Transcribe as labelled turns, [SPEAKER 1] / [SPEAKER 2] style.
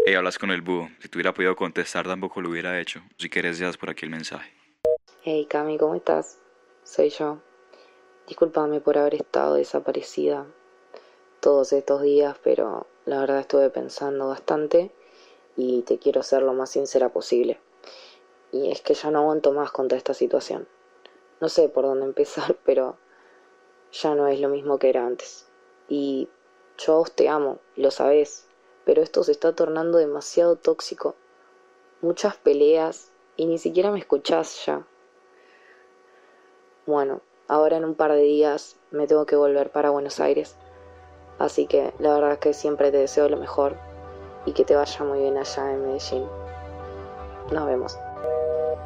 [SPEAKER 1] Hablas con el búho. Si te hubiera podido contestar, tampoco lo hubiera hecho. Si quieres, ya das por aquí el mensaje.
[SPEAKER 2] Hey Cami, ¿cómo estás? Soy yo. Discúlpame por haber estado desaparecida todos estos días, pero la verdad estuve pensando bastante y te quiero ser lo más sincera posible. Y es que ya no aguanto más contra esta situación. No sé por dónde empezar, pero ya no es lo mismo que era antes. Y yo a vos te amo, lo sabés, pero esto se está tornando demasiado tóxico. Muchas peleas y ni siquiera me escuchás ya. Bueno, ahora en un par de días me tengo que volver para Buenos Aires, así que la verdad es que siempre te deseo lo mejor y que te vaya muy bien allá en Medellín. Nos vemos.